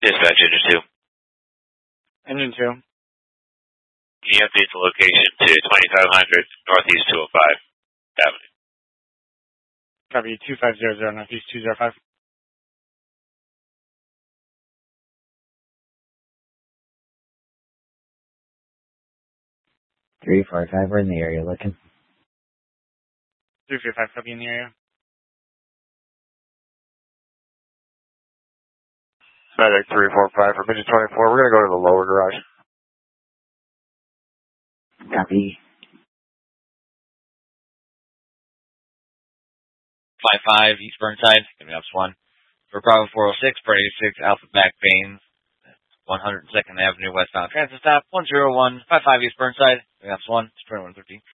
Dispatch Engine 2. Engine 2. Can you update the location to 2500 Northeast 205 Avenue? Copy 2500 Northeast 205. 345, we're in the area looking. 345, copy in the area. Medic 345 from Engine 24, we're going to go to the lower garage. Copy. 55 East Burnside, giving up 1. For Bravo 406, per 86 Alpha Back Baines, 102nd Avenue westbound transit stop, 10155 East Burnside, giving up 1, 2113.